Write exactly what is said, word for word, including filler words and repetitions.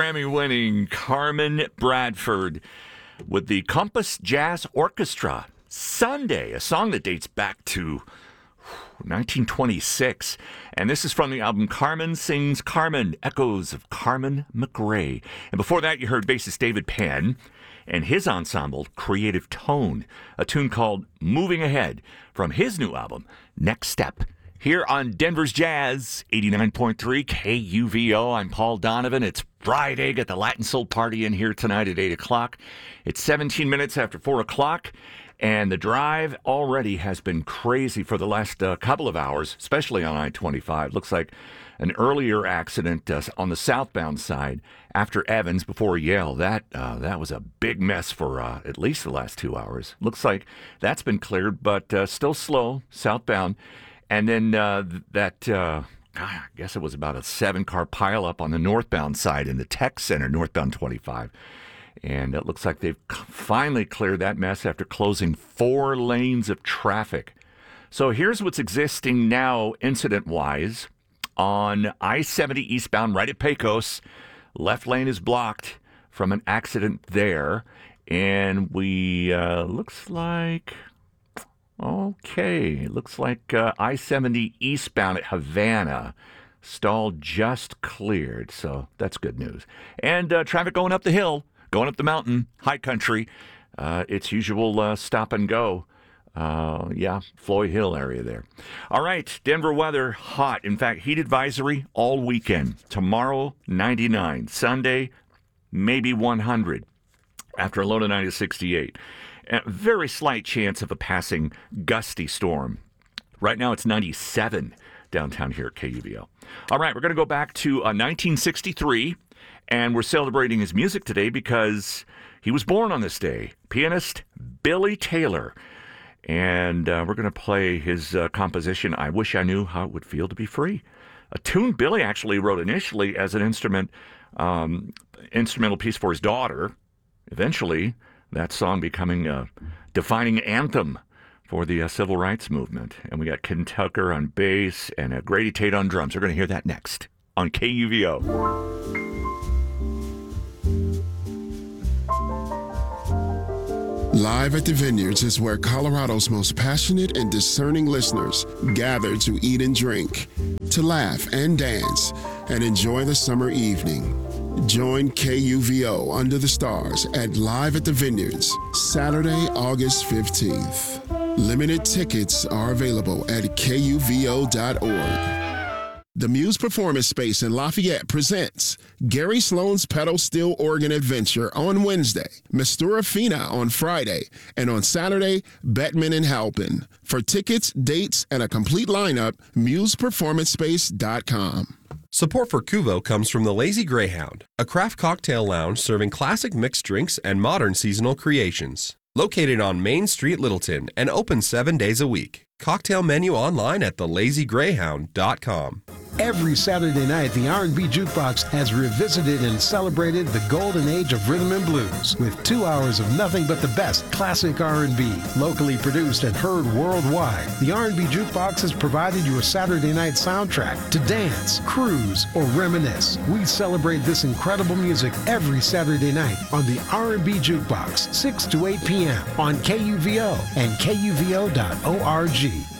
Grammy-winning Carmen Bradford with the Compass Jazz Orchestra. Sunday, a song that dates back to nineteen twenty-six. And this is from the album Carmen Sings Carmen, Echoes of Carmen McRae. And before that, you heard bassist David Penn and his ensemble, Creative Tone, a tune called Moving Ahead from his new album, Next Step. Here on Denver's Jazz, eighty-nine point three K U V O. I'm Paul Donovan. It's Friday. Got the Latin Soul Party in here tonight at eight o'clock. It's seventeen minutes after four o'clock, and the drive already has been crazy for the last uh, couple of hours, especially on I twenty-five. Looks like an earlier accident uh, on the southbound side after Evans before Yale. That uh, that was a big mess for uh, at least the last two hours. Looks like that's been cleared, but uh, still slow southbound. And then uh, that, uh, I guess it was about a seven-car pileup on the northbound side in the Tech Center, northbound twenty-five. And it looks like they've finally cleared that mess after closing four lanes of traffic. So here's what's existing now incident-wise. On I seventy eastbound right at Pecos, left lane is blocked from an accident there. And we, uh, looks like... Okay, it looks like uh, I seventy eastbound at Havana stalled just cleared, so that's good news. And uh, traffic going up the hill, going up the mountain, high country, uh, its usual uh, stop and go. Uh, yeah, Floyd Hill area there. All right, Denver weather, hot. In fact, heat advisory all weekend. Tomorrow, ninety-nine. Sunday, maybe one hundred after a low tonight of sixty-eight. A very slight chance of a passing gusty storm. Right now it's ninety-seven downtown here at K U V O. All right, we're going to go back to uh, nineteen sixty-three, and we're celebrating his music today because he was born on this day. Pianist Billy Taylor. And uh, we're going to play his uh, composition, I Wish I Knew How It Would Feel to Be Free. A tune Billy actually wrote initially as an instrument, um, instrumental piece for his daughter. Eventually, that song becoming a defining anthem for the uh, civil rights movement. And we got Ken Tucker on bass and uh, Grady Tate on drums. We're going to hear that next on K U V O. Live at the Vineyards is where Colorado's most passionate and discerning listeners gather to eat and drink, to laugh and dance, and enjoy the summer evening. Join K U V O Under the Stars at Live at the Vineyards, Saturday, August fifteenth. Limited tickets are available at K U V O dot org. The Muse Performance Space in Lafayette presents Gary Sloan's Pedal Steel Organ Adventure on Wednesday, Mistura Fina on Friday, and on Saturday, Bettman and Halpin. For tickets, dates, and a complete lineup, muse performance space dot com. Support for Cuvo comes from the Lazy Greyhound, a craft cocktail lounge serving classic mixed drinks and modern seasonal creations. Located on Main Street, Littleton, and open seven days a week. Cocktail menu online at the lazy greyhound dot com. Every Saturday night, the R and B Jukebox has revisited and celebrated the golden age of rhythm and blues with two hours of nothing but the best classic R and B, locally produced and heard worldwide. The R and B Jukebox has provided your Saturday night soundtrack to dance, cruise, or reminisce. We celebrate this incredible music every Saturday night on the R and B Jukebox, six to eight p.m. on K U V O and K U V O dot org.